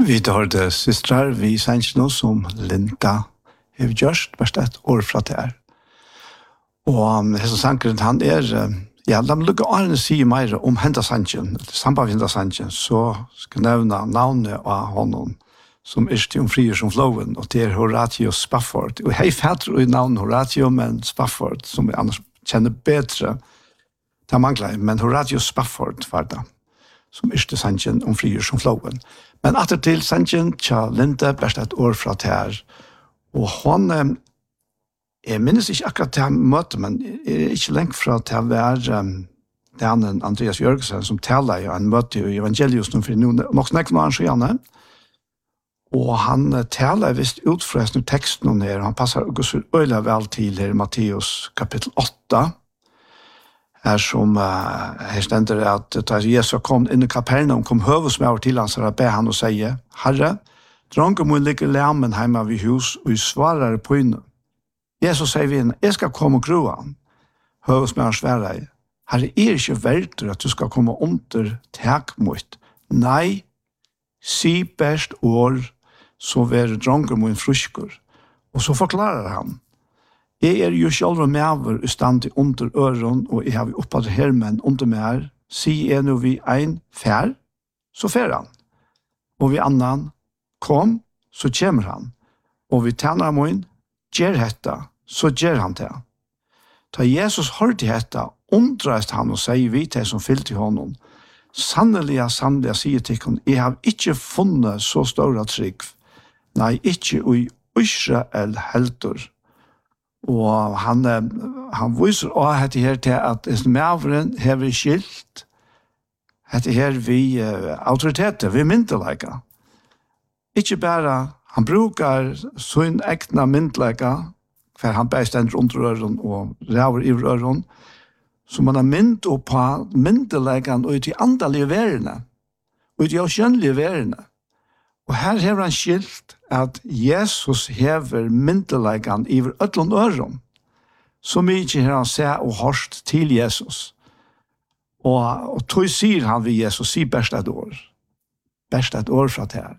Vi tar det systrar, vi sender nå som Linda har gjort, bare et år fra det her. Og hese sankeren, han ja, de lukker årene sier mer om hendasangen, samband med hendasangen, så skal jeg nevne navnet av honom, som til frier som flowen, og det Horatio Spafford. Og jeg fatter i navnet Horatio, men Spafford, som jeg annars kjenner bedre, det mangler, men Horatio Spafford var det, som til sangen om frier som flowen. Men atter til sangen, tja Linda, bare et år fra det her, og hun, jeg minnes ikke akkurat til møte, men ikke lengt fra til å være den Andreas Jørgensen, som taler i en møte i Evangelius, for nok snakker noe han skjønner. Og han taler visst ut fra teksten her, han passer også øyelig vel til her i Matteus kapittel 8, her som her stender at da Jesus kom inn i Kapernaum, kom høvesmøver til han, så be han og sier, Herre, dronken må ligge lemmen hjemme ved hus, og svarer på inne. Jesus sier vi henne, jeg skal komme og grua han. Høvesmøver svære, Herre, ikke verdt at du skal komme under tak mot. Nei, si best år, så være dronken må en frusker. Og så forklarer han, jeg jo selv med i stand til under øren, og jeg har oppad hermen under meg, si nå vi ein fær, så fær han. Og vi annan, kom, så kommer han. Og vi tjener min, gjør hetta, så gjør han det. Da Jesus hørte hetta, undrast han og sier vi til som fyllte honom, sannelig, sier til henne, jeg har ikke funnet så store trygg, nei, ikke i Israel helter. Og han viser også dette her til at medveren har skilt, dette her vi autoriteter, vi myndelager. Ikke bare, han bruker sin egna myndelager, for han bare stender under øren og ræver i øren, så man har mynd opp på myndelagene og i de andalige verene, og i de avskjønnelige verene. Og her har han skilt at Jesus hever myndelagene i ødlån øren, så mye har han sett og hørt til Jesus. Og tog sier han ved Jesus, sier best et år fra det her.